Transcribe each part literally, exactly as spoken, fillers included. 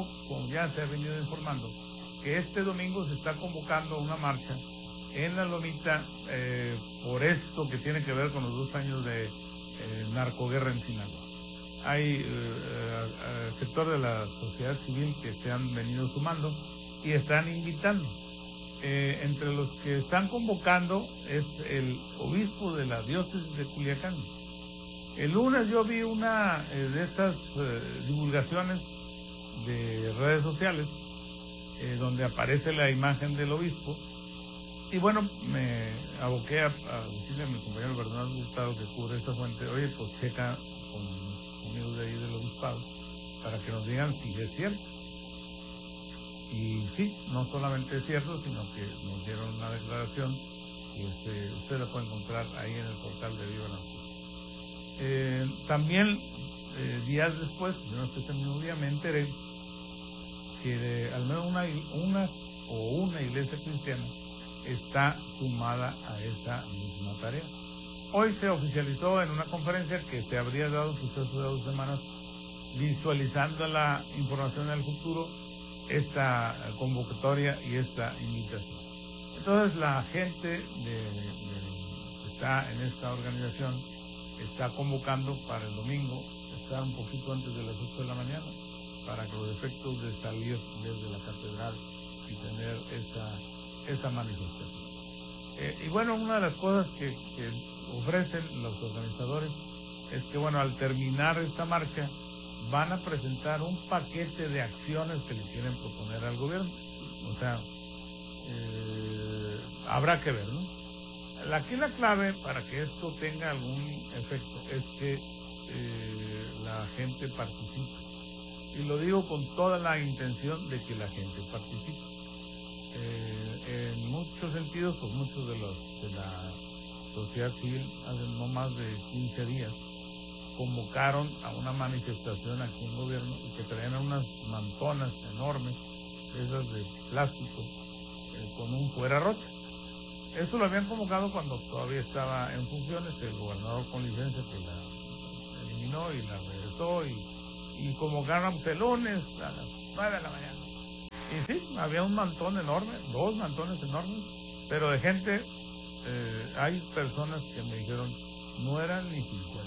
creo, como ya se ha venido informando, que este domingo se está convocando una marcha en la Lomita eh, por esto que tiene que ver con los dos años de eh, narcoguerra en Sinaloa. Hay eh, eh, sector de la sociedad civil que se han venido sumando y están invitando. Eh, entre los que están convocando es el obispo de la diócesis de Culiacán. El lunes yo vi una eh, de estas eh, divulgaciones de redes sociales eh, donde aparece la imagen del obispo y bueno, me aboqué a, a decirle a mi compañero Bernardo Hurtado que cubre esta fuente, oye, pues checa con los amigos de ahí del obispado para que nos digan si es cierto. Y sí, no solamente es cierto, sino que nos dieron una declaración que usted, usted la puede encontrar ahí en el portal de Viva Nación. Eh, también eh, días después, yo no sé, este mismo día me enteré que de, al menos una, una o una iglesia cristiana está sumada a esa misma tarea. Hoy se oficializó en una conferencia que se habría dado suceso de dos semanas, visualizando la información del futuro, esta convocatoria y esta invitación. Entonces la gente de, de, que está en esta organización está convocando para el domingo, estar un poquito antes de las ocho de la mañana, para que los efectos de salir desde la catedral y tener esa, esa manifestación. Eh, y bueno, una de las cosas que, que ofrecen los organizadores es que, bueno, al terminar esta marcha, van a presentar un paquete de acciones que le quieren proponer al gobierno. O sea, eh, habrá que ver, ¿no? Aquí la clave para que esto tenga algún efecto es que eh, la gente participe. Y lo digo con toda la intención de que la gente participe. Eh, en muchos sentidos, pues muchos de los de la sociedad civil hace no más de quince días convocaron a una manifestación aquí en gobierno y que traían unas mantonas enormes, esas de plástico, eh, con un fuera rocha. Eso lo habían convocado cuando todavía estaba en funciones, el gobernador con licencia que la eliminó y la regresó y, y convocaron el lunes a las nueve de la mañana. Y sí, había un mantón enorme, dos mantones enormes, pero de gente, eh, hay personas que me dijeron, no eran ni cincuenta.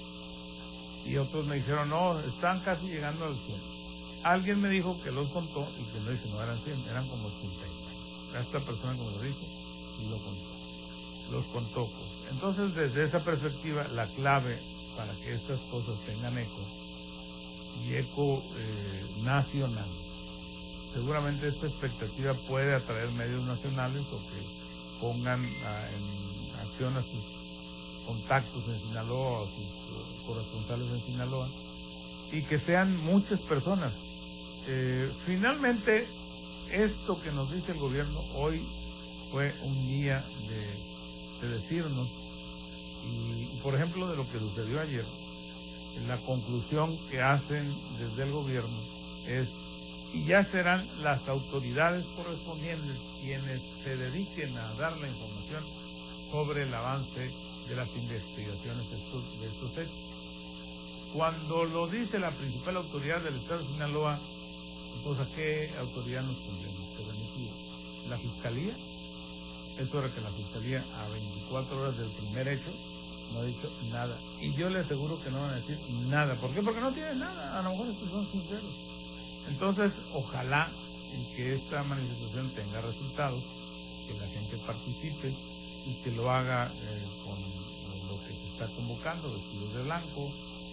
Y otros me dijeron, no, están casi llegando al cien. Alguien me dijo que los contó y que no dice, no eran cien, eran como ochenta. Esta persona que me lo dijo, y lo contó. Los contó, pues. Entonces, desde esa perspectiva, la clave para que estas cosas tengan eco, y eco eh, nacional, seguramente esta expectativa puede atraer medios nacionales o que pongan a, en acción a sus contactos en Sinaloa o a sus corresponsales en Sinaloa y que sean muchas personas. Eh, finalmente, esto que nos dice el gobierno hoy fue un día de, de decirnos, y, y por ejemplo de lo que sucedió ayer, la conclusión que hacen desde el gobierno es, y ya serán las autoridades correspondientes quienes se dediquen a dar la información sobre el avance de las investigaciones de estos, de estos hechos. Cuando lo dice la principal autoridad del Estado de Sinaloa, pues ¿a qué autoridad nos tendremos que remitir? ¿La Fiscalía? Es hora que la Fiscalía, a veinticuatro horas del primer hecho, no ha dicho nada. Y yo le aseguro que no van a decir nada. ¿Por qué? Porque no tienen nada. A lo mejor estos son sinceros. Entonces, ojalá que esta manifestación tenga resultados, que la gente participe y que lo haga eh, con lo que se está convocando, vestidos de blanco,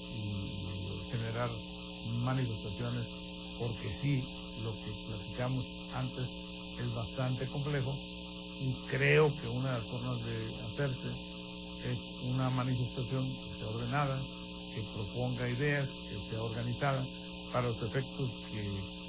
y generar manifestaciones, porque sí, lo que platicamos antes es bastante complejo y creo que una de las formas de hacerse es una manifestación que sea ordenada, que proponga ideas, que sea organizada para los efectos que